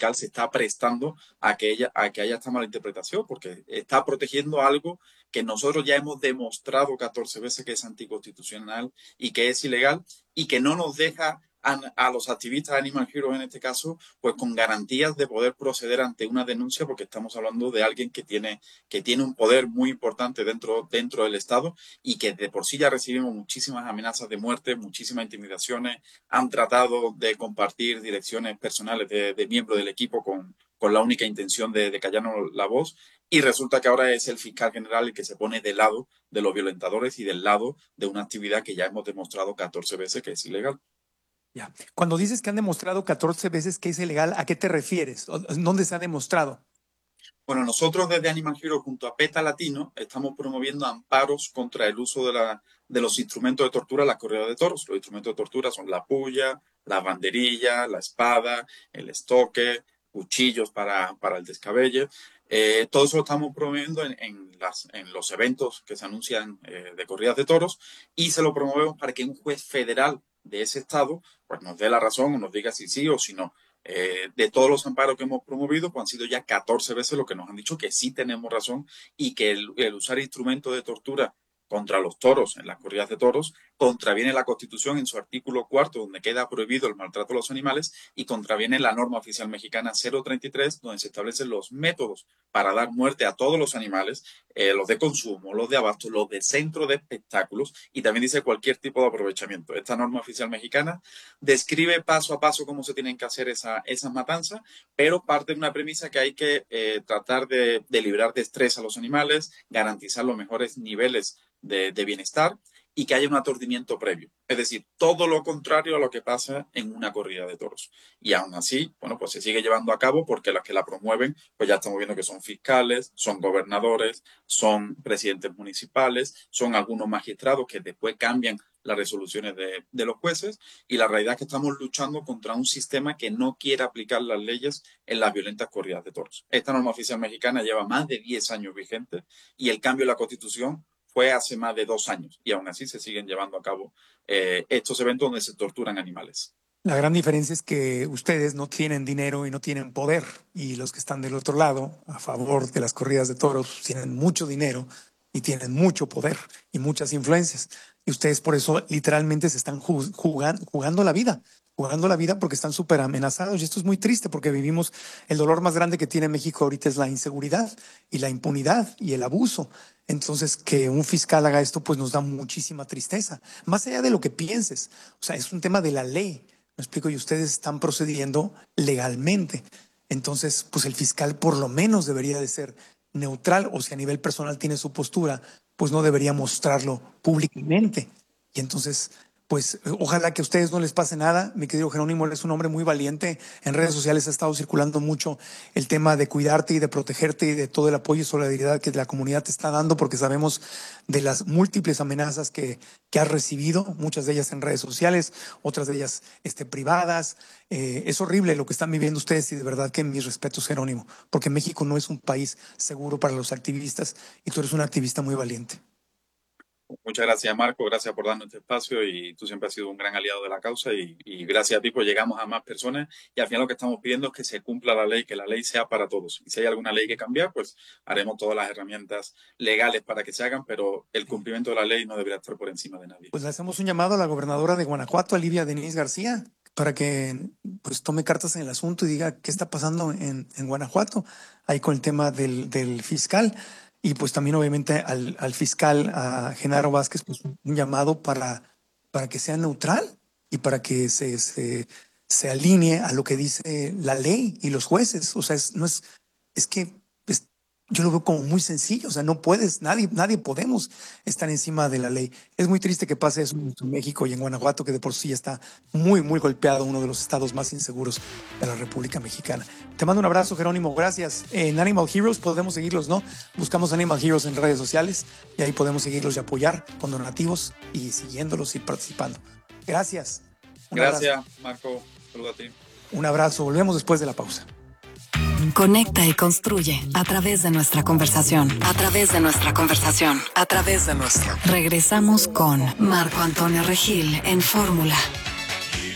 fiscal se está prestando a que haya esta mala interpretación, porque está protegiendo algo que nosotros ya hemos demostrado 14 veces que es anticonstitucional y que es ilegal, y que no nos deja a los activistas Animal Heroes en este caso, pues con garantías de poder proceder ante una denuncia, porque estamos hablando de alguien que tiene un poder muy importante dentro del Estado, y que de por sí ya recibimos muchísimas amenazas de muerte, muchísimas intimidaciones. Han tratado de compartir direcciones personales de miembros del equipo con la única intención de callarnos la voz, y resulta que ahora es el fiscal general el que se pone del lado de los violentadores y del lado de una actividad que ya hemos demostrado 14 veces que es ilegal. Ya. Cuando dices que han demostrado 14 veces que es ilegal, ¿a qué te refieres? ¿Dónde se ha demostrado? Bueno, nosotros desde Animal Hero junto a PETA Latino estamos promoviendo amparos contra el uso de los instrumentos de tortura en las corridas de toros. Los instrumentos de tortura son la puya, la banderilla, la espada, el estoque, cuchillos para el descabelle. Todo eso lo estamos promoviendo en los eventos que se anuncian de corridas de toros, y se lo promovemos para que un juez federal de ese estado pues nos dé la razón o nos diga si sí o si no. De todos los amparos que hemos promovido, pues han sido ya 14 veces lo que nos han dicho que sí tenemos razón, y que el usar instrumentos de tortura contra los toros en las corridas de toros contraviene la Constitución en su artículo 4, donde queda prohibido el maltrato a los animales, y contraviene la norma oficial mexicana 033, donde se establecen los métodos para dar muerte a todos los animales, los de consumo, los de abasto, los de centro de espectáculos, y también dice cualquier tipo de aprovechamiento. Esta norma oficial mexicana describe paso a paso cómo se tienen que hacer esas matanzas, pero parte de una premisa que hay que tratar de librar de estrés a los animales, garantizar los mejores niveles de bienestar, y que haya un aturdimiento previo. Es decir, todo lo contrario a lo que pasa en una corrida de toros. Y aún así, bueno, pues se sigue llevando a cabo, porque los que la promueven, pues ya estamos viendo que son fiscales, son gobernadores, son presidentes municipales, son algunos magistrados que después cambian las resoluciones de los jueces, y la realidad es que estamos luchando contra un sistema que no quiere aplicar las leyes en las violentas corridas de toros. Esta norma oficial mexicana lleva más de 10 años vigente, y el cambio de la Constitución fue hace más de 2 años, y aún así se siguen llevando a cabo estos eventos donde se torturan animales. La gran diferencia es que ustedes no tienen dinero y no tienen poder, y los que están del otro lado, a favor de las corridas de toros, tienen mucho dinero y tienen mucho poder y muchas influencias. Y ustedes por eso literalmente se están jugando la vida porque están súper amenazados. Y esto es muy triste, porque vivimos el dolor más grande que tiene México ahorita es la inseguridad y la impunidad y el abuso. Entonces, que un fiscal haga esto, pues nos da muchísima tristeza. Más allá de lo que pienses, o sea, es un tema de la ley. Me explico, y ustedes están procediendo legalmente. Entonces, pues el fiscal por lo menos debería de ser neutral, o si a nivel personal tiene su postura, pues no debería mostrarlo públicamente. Y entonces, pues ojalá que a ustedes no les pase nada. Mi querido Jerónimo, él es un hombre muy valiente. En redes sociales ha estado circulando mucho el tema de cuidarte y de protegerte, y de todo el apoyo y solidaridad que la comunidad te está dando, porque sabemos de las múltiples amenazas que has recibido, muchas de ellas en redes sociales, otras de ellas privadas. Es horrible lo que están viviendo ustedes, y de verdad que mis respetos, Jerónimo, porque México no es un país seguro para los activistas, y tú eres un activista muy valiente. Muchas gracias, Marco. Gracias por darnos este espacio, y tú siempre has sido un gran aliado de la causa, y gracias a ti pues llegamos a más personas, y al final lo que estamos pidiendo es que se cumpla la ley, que la ley sea para todos. Y si hay alguna ley que cambiar, pues haremos todas las herramientas legales para que se hagan, pero el cumplimiento de la ley no debería estar por encima de nadie. Pues le hacemos un llamado a la gobernadora de Guanajuato, a Livia Denise García, para que pues tome cartas en el asunto y diga qué está pasando en Guanajuato, ahí con el tema del fiscal. Y pues también obviamente al fiscal, a Genaro Vázquez, pues un llamado para que sea neutral, y para que se alinee a lo que dice la ley y los jueces. O sea, es que yo lo veo como muy sencillo. O sea, no puedes, nadie podemos estar encima de la ley. Es muy triste que pase eso en México y en Guanajuato, que de por sí está muy, muy golpeado, uno de los estados más inseguros de la República Mexicana. Te mando un abrazo, Jerónimo, gracias. En Animal Heroes podemos seguirlos, ¿no? Buscamos Animal Heroes en redes sociales, y ahí podemos seguirlos y apoyar con donativos, y siguiéndolos y participando. Gracias. Gracias, Marco. Saludos a ti. Un abrazo. Volvemos después de la pausa. Conecta y construye a través de nuestra conversación. A través de nuestra conversación. A través de nuestra. Regresamos con Marco Antonio Regil en Fórmula.